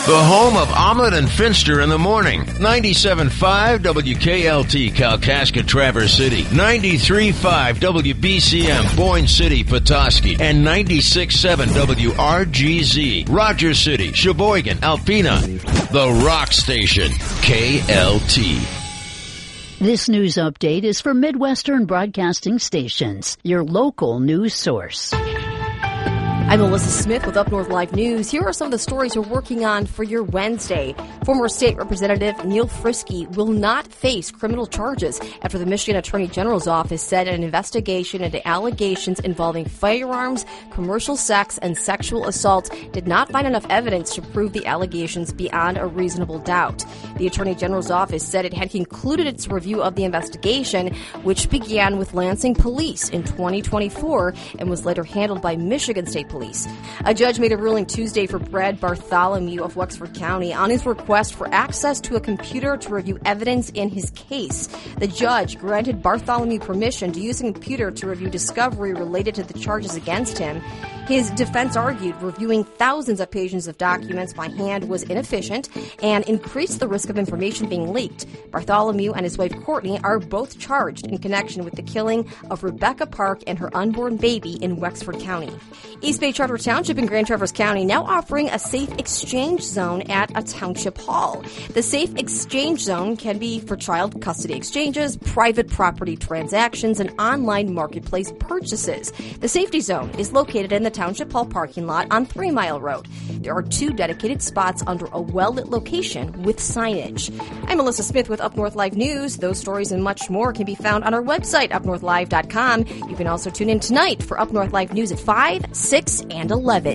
The home of Omelet and Finster in the morning. 97.5 WKLT, Kalkaska, Traverse City. 93.5 WBCM, Boyne City, Petoskey. And 96.7 WRGZ, Rogers City, Sheboygan, Alpena. The Rock Station, KLT. This news update is for Midwestern Broadcasting Stations, your local news source. I'm Melissa Smith with Up North Live News. Here are some of the stories we're working on for your Wednesday. Former State Representative Neil Frisky will not face criminal charges after the Michigan Attorney General's office said an investigation into allegations involving firearms, commercial sex, and sexual assault did not find enough evidence to prove the allegations beyond a reasonable doubt. The Attorney General's office said it had concluded its review of the investigation, which began with Lansing Police in 2024 and was later handled by Michigan State Police. A judge made a ruling Tuesday for Brad Bartholomew of Wexford County on his request for access to a computer to review evidence in his case. The judge granted Bartholomew permission to use a computer to review discovery related to the charges against him. His defense argued reviewing thousands of pages of documents by hand was inefficient and increased the risk of information being leaked. Bartholomew and his wife Courtney are both charged in connection with the killing of Rebecca Park and her unborn baby in Wexford County. East Bay Charter Township in Grand Traverse County now offering a safe exchange zone at a township hall. The safe exchange zone can be for child custody exchanges, private property transactions, and online marketplace purchases. The safety zone is located in the Township Hall parking lot on 3 Mile Road. There are 2 dedicated spots under a well-lit location with signage. I'm Melissa Smith with Up North Live News. Those stories and much more can be found on our website, upnorthlive.com. You can also tune in tonight for Up North Live News at 5, 6, and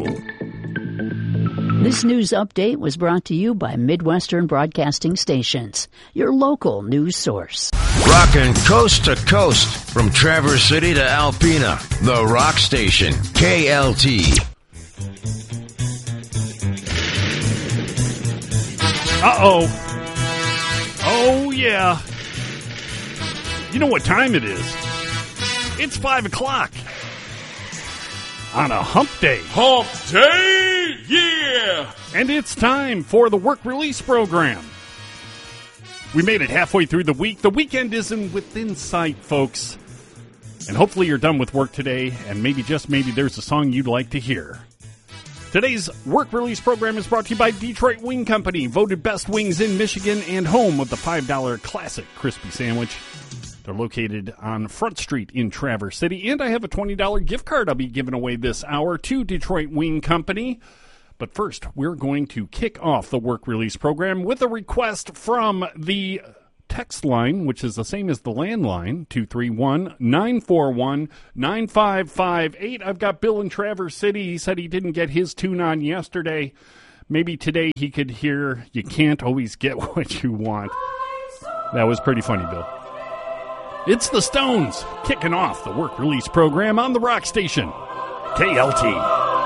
11. This news update was brought to you by Midwestern Broadcasting Stations, your local news source. Rockin' coast to coast from Traverse City to Alpena. The Rock Station, KLT. Uh-oh. Oh, yeah. You know what time it is. It's 5 o'clock. On a hump day. Hump day, yeah! And it's time for the work release program. We made it halfway through the week. The weekend isn't within sight, folks. And hopefully you're done with work today, and maybe, just maybe, there's a song you'd like to hear. Today's work release program is brought to you by Detroit Wing Company, voted best wings in Michigan and home of the $5 classic crispy sandwich. They're located on Front Street in Traverse City, and I have a $20 gift card I'll be giving away this hour to Detroit Wing Company. But first, we're going to kick off the work release program with a request from the text line, which is the same as the landline, 231-941-9558. I've got Bill in Traverse City. He said he didn't get his tune on yesterday. Maybe today he could hear "You Can't Always Get What You Want." That was pretty funny, Bill. It's the Stones kicking off the work release program on the Rock Station, KLT.